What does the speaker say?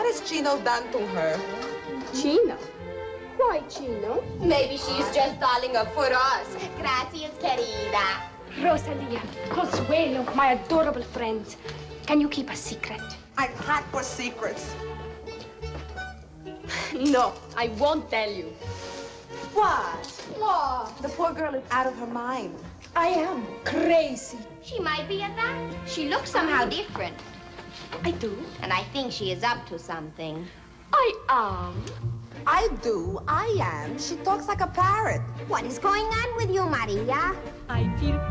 has Chino done to her? Chino? Why Chino? Maybe she's just darling up for us. Gracias, querida. Rosalia, Consuelo, my adorable friends. Can you keep a secret? I'm hot for secrets. No, I won't tell you. What? What? The poor girl is out of her mind. I am crazy. She might be at that. She looks somehow different. I do. And I think she is up to something. I am. I do. I am. She talks like a parrot. What is going on with you, Maria? I feel